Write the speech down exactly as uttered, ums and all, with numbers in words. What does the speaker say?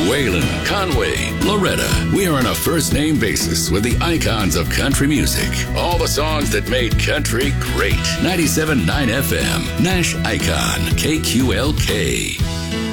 Waylon, Conway, Loretta. We are on a first-name basis with the icons of country music. All the songs that made country great. ninety-seven point nine F M, Nash Icon, K Q L K.